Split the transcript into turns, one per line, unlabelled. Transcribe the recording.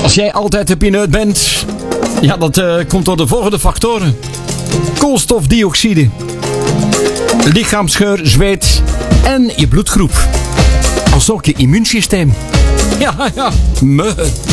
Als jij altijd de pineut bent, ja, dat komt door de volgende factoren. Koolstofdioxide, lichaamsgeur, zweet en je bloedgroep. Als ook je immuunsysteem. Ja, me.